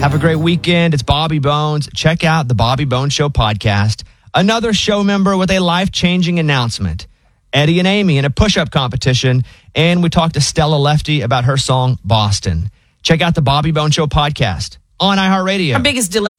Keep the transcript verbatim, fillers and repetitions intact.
Have a great weekend. It's Bobby Bones. Check out the Bobby Bones Show podcast. Another show member with a life-changing announcement. Eddie and Amy in a push-up competition. And we talked to Stella Lefty about her song, Boston. Check out the Bobby Bones Show podcast on iHeartRadio. Our biggest delay.